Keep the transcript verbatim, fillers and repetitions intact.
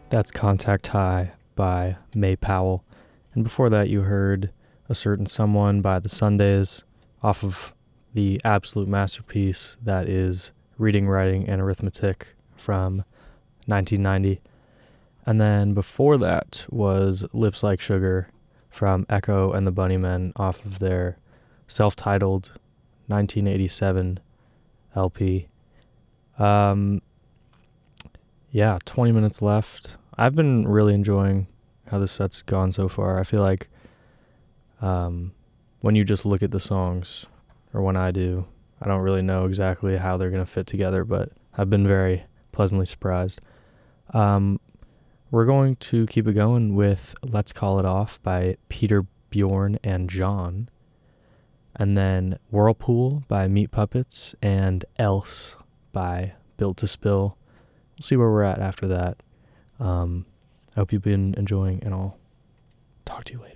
That's Contact High by May Powell. And before that, you heard A Certain Someone by The Sundays off of the absolute masterpiece that is Reading, Writing, and Arithmetic from nineteen ninety. And then before that was Lips Like Sugar from Echo and the Bunnymen off of their self-titled nineteen eighty-seven L P. Um, yeah, twenty minutes left. I've been really enjoying how this set's gone so far. I feel like um, when you just look at the songs, or when I do, I don't really know exactly how they're going to fit together, but I've been very pleasantly surprised. Um, we're going to keep it going with Let's Call It Off by Peter, Bjorn, and John. And then Whirlpool by Meat Puppets and Else by Built to Spill. We'll see where we're at after that. Um, I hope you've been enjoying, and I'll talk to you later.